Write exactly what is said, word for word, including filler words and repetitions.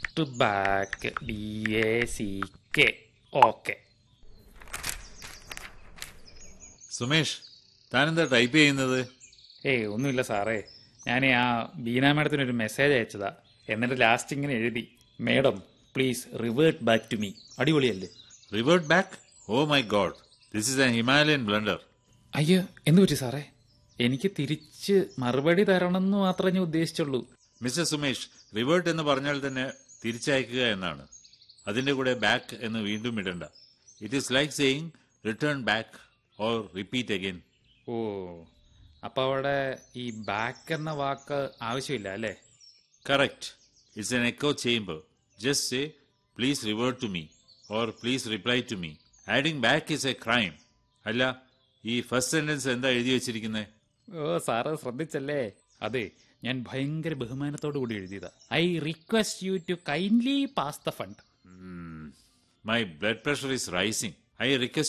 To back B A C K. Okay. Sumesh, താനെന്താ type ചെയ്യുന്നത്? ഏയ് ഒന്നുമില്ല സാറേ, ഞാൻ ആ ബീന മാഡത്തിനൊരു മെസ്സേജ് അയച്ചതാ. എന്നിട്ട് ലാസ്റ്റ് ഇങ്ങനെ എഴുതി, madam please revert back to me. അടിപൊളിയല്ലേ? Revert back? Oh my God, this is A Himalayan blunder. അയ്യോ, എന്തു പറ്റി സാറേ? എനിക്ക് തിരിച്ച് മറുപടി തരണമെന്ന് മാത്രമേ ഞാൻ ഉദ്ദേശിച്ചുള്ളൂ. മിസ്റ്റർ സുമേഷ്, റിവേർട്ട് എന്ന് പറഞ്ഞാൽ തന്നെ തിരിച്ചയക്കുക എന്നാണ്. അതിന്റെ കൂടെ ബാക്ക് എന്ന് വീണ്ടും ഇടണ്ട. It is like saying return back or repeat again. ഓ, അപ്പോൾ അവിടെ ഈ ബാക്ക് എന്ന വാക്ക് ആവശ്യമില്ല അല്ലേ? Correct. It's an echo chamber. Just say please revert to me or please reply to me. Adding back is A crime. അല്ല, ഈ first sentence എന്താ എഴുതി വെച്ചിരിക്കുന്നത്? ഓ സാറ് ശ്രദ്ധിച്ചല്ലേ? അതെ, ഞാൻ ഭയങ്കര ബഹുമാനത്തോടു കൂടി എഴുതിയതാ. I request U to kindly pass the fund. My blood pressure is rising. I request